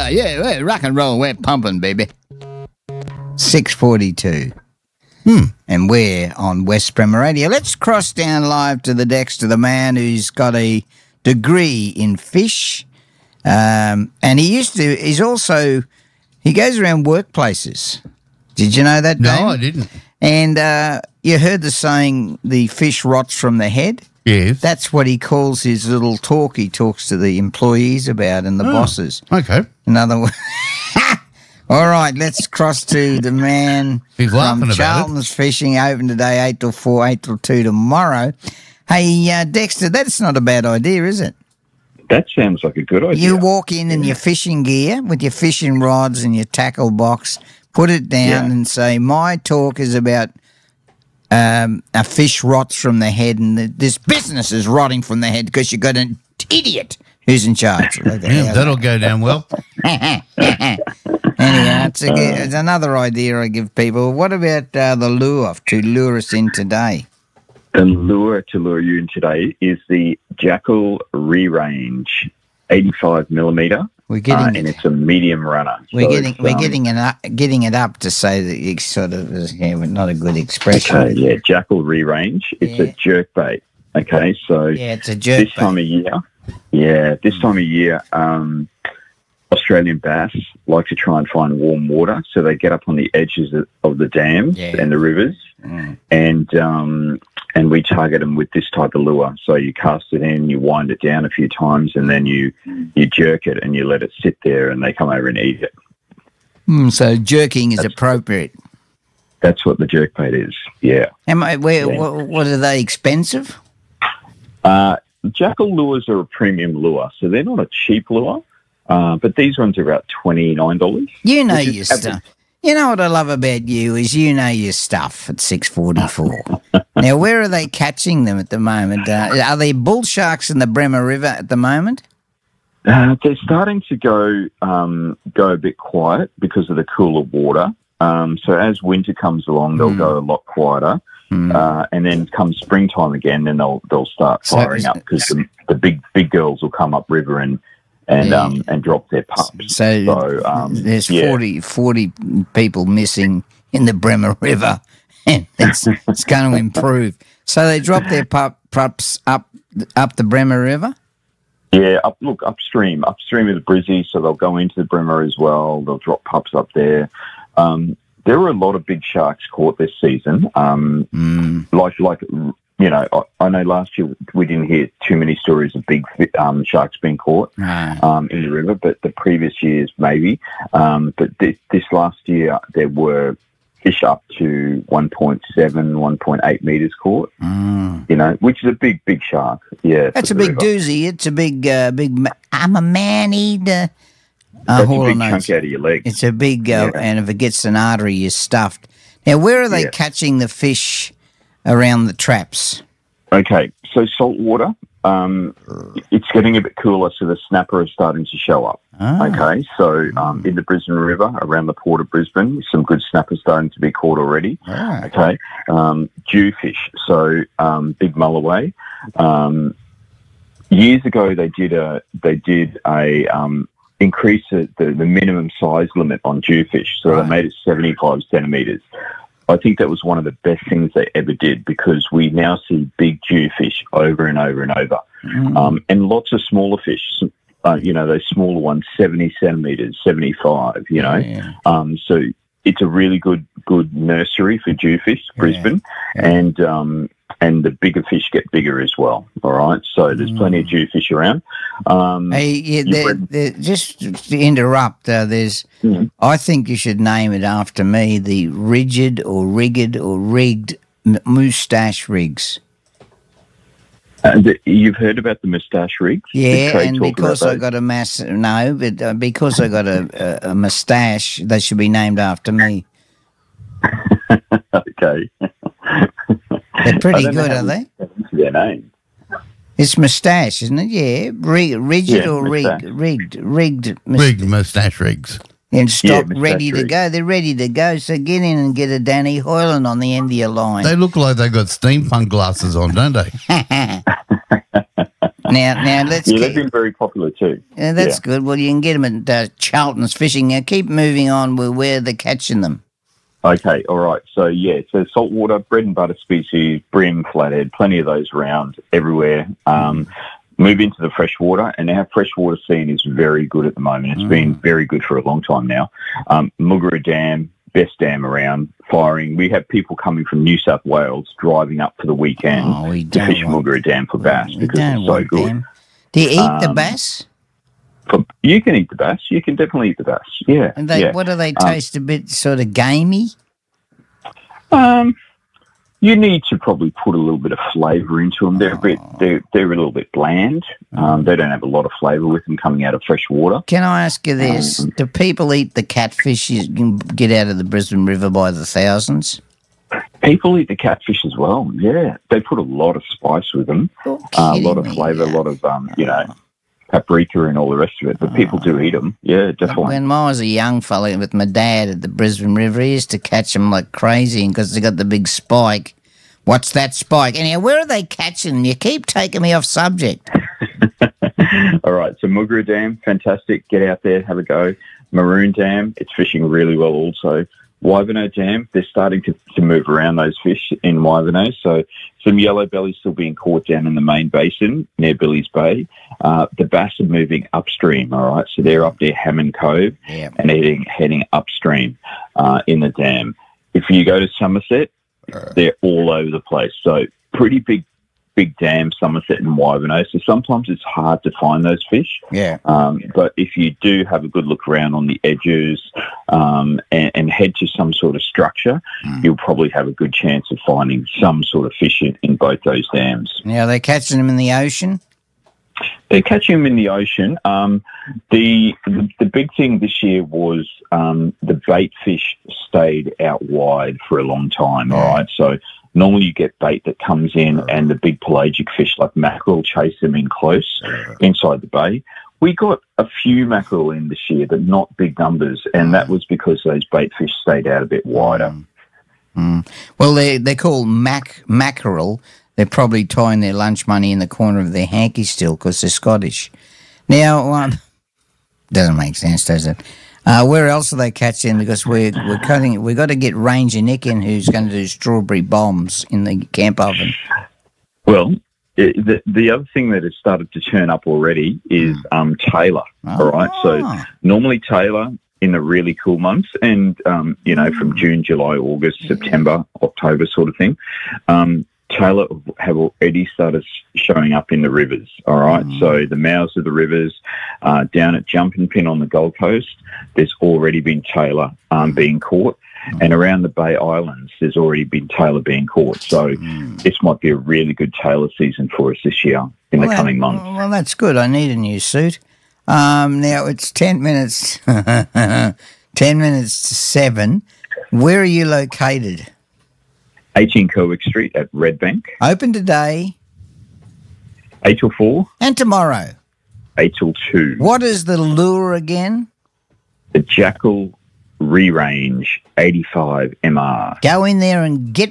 Yeah, rock and roll. We're pumping, baby. 6:42. And we're on West Bremer Radio. Let's cross down live to the Dexter, the man who's got a degree in fish. And he goes around workplaces. Did you know that, No, Damon? I didn't. And you heard the saying, the fish rots from the head? Yes. That's what he calls his little talk he talks to the employees about and the bosses. Okay. In other words, all right, let's cross to the man He's laughing from about Charlton's Fishing, open today 8 till 4, 8 till 2 tomorrow. Hey, Dexter, that's not a bad idea, is it? That sounds like a good idea. You walk in your fishing gear with your fishing rods and your tackle box, put it down and say, my talk is about a fish rots from the head and this business is rotting from the head because you got an idiot who's in charge. Yeah, that'll go down well. Anyhow, it's another idea I give people. What about the lure to lure us in today? The lure to lure you in today is the Jackal Re-Range 85 millimeter. We're getting and it's a medium runner. We're getting it up to say that it's sort of not a good expression. Okay, yeah, Jackal Re-Range. It's a jerk bait. Okay, so it's a jerk this time of year. Yeah, this time of year, Australian bass like to try and find warm water, so they get up on the edges of the dams and the rivers, and we target them with this type of lure. So you cast it in, you wind it down a few times, and then you jerk it and you let it sit there, and they come over and eat it. So jerking is appropriate. That's what the jerk bait is. Yeah. What are they expensive? Jackal lures are a premium lure, so they're not a cheap lure. But these ones are about $29. You know your stuff. You know what I love about you is you know your stuff at 6:44. Now, where are they catching them at the moment? Are they bull sharks in the Bremer River at the moment? They're starting to go a bit quiet because of the cooler water. So as winter comes along, they'll go a lot quieter. And then come springtime again, then they'll start firing up because the big girls will come up river and drop their pups. So there's 40 people missing in the Bremer River, and it's going to improve. So they drop their pups up the Bremer River? Yeah, upstream of the Brizzy, so they'll go into the Bremer as well. They'll drop pups up there. There were a lot of big sharks caught this season. I know last year we didn't hear too many stories of big sharks being caught in the river, but the previous years maybe. But this last year there were fish up to 1.7, 1.8 meters caught. Which is a big shark. Yeah, that's a big doozy. It's a big. I'm a man-eater. That's a big chunk out of your leg. It's a big, and if it gets an artery, you're stuffed. Now, where are they catching the fish around the traps? Okay, so salt water, it's getting a bit cooler, so the snapper is starting to show up. Okay, so in the Brisbane River, around the port of Brisbane, some good snappers starting to be caught already. Okay, jewfish, so big mulloway. Years ago, they did a increase the minimum size limit on jewfish, so they made it 75 centimetres. I think that was one of the best things they ever did because we now see big jewfish over and over and over, and lots of smaller fish. Those smaller ones, 70 centimetres, 75. So it's a really good nursery for jewfish, Brisbane, and the bigger fish get bigger as well. All right, so there's plenty of jewfish around. Just to interrupt, I think you should name it after me, the rigid or rigged moustache rigs. You've heard about the moustache rigs? Yeah, and because I got because I got a moustache, they should be named after me. Okay. They're pretty good, are they? Their name. It's moustache, isn't it? Yeah, rigid or rigged moustache rigs. And stock ready to go. They're ready to go. So get in and get a Danny Hoyland on the end of your line. They look like they got steampunk glasses on, don't they? Now let's Yeah, they've been very popular too. Yeah, that's good. Well, you can get them at Charlton's Fishing. Now, keep moving on with where they're catching them. Okay, all right. So, so saltwater, bread and butter species, brim, flathead, plenty of those around everywhere. Move into the freshwater, and our freshwater scene is very good at the moment. It's been very good for a long time now. Muggera Dam, best dam around, firing. We have people coming from New South Wales driving up for the weekend to fish Muggera Dam for bass because it's so good. Them. Do you eat the bass? You can eat the bass. You can definitely eat the bass. Yeah. And what do they taste? A bit sort of gamey? You need to probably put a little bit of flavour into them. They're a little bit bland. They don't have a lot of flavour with them coming out of fresh water. Can I ask you this? Do people eat the catfish you can get out of the Brisbane River by the thousands? People eat the catfish as well. Yeah, they put a lot of spice with them, a lot of flavour, a lot of paprika and all the rest of it. But people do eat them. Yeah, definitely. When I was a young fella with my dad at the Brisbane River, he used to catch them like crazy because they got the big spike. What's that spike? Anyhow, where are they catching? You keep taking me off subject. All right, so Muggera Dam, fantastic. Get out there, have a go. Maroon Dam, it's fishing really well also. Wivenhoe Dam, they're starting to move around those fish in Wivenhoe. So some yellow bellies still being caught down in the main basin near Billy's Bay. The bass are moving upstream, all right? So they're up there Hammond Cove and heading upstream in the dam. If you go to Somerset, they're all over the place. So pretty big dam, Somerset and Wivenhoe. So sometimes it's hard to find those fish. Yeah. But if you do have a good look around on the edges and head to some sort of structure, you'll probably have a good chance of finding some sort of fish in both those dams. Now, they're catching them in the ocean? They're catching them in the ocean. The big thing this year was the bait fish stayed out wide for a long time, all right? So normally you get bait that comes in and the big pelagic fish like mackerel chase them in close inside the bay. We got a few mackerel in this year, but not big numbers, and that was because those bait fish stayed out a bit wider. Well, they're called mackerel. They're probably tying their lunch money in the corner of their hanky still because they're Scottish. Now, doesn't make sense, does it? Where else are they catching? Because we're cutting. We've got to get Ranger Nick in, who's going to do strawberry bombs in the camp oven. Well, the other thing that has started to turn up already is tailor. All right, so normally tailor in the really cool months, and from June, July, August, September, October, sort of thing. Tailor have already started showing up in the rivers, all right? So the mouths of the rivers, down at Jumping Pin on the Gold Coast, there's already been tailor being caught. And around the Bay Islands, there's already been tailor being caught. So this might be a really good tailor season for us this year in the coming months. Well, that's good. I need a new suit. Now, it's 10 minutes, 10 minutes to 7. Where are you located? 18 Kerwick Street at Red Bank. Open today. 8 till 4. And tomorrow. 8 till 2. What is the lure again? The Jackal Re-Range 85 MR. Go in there and get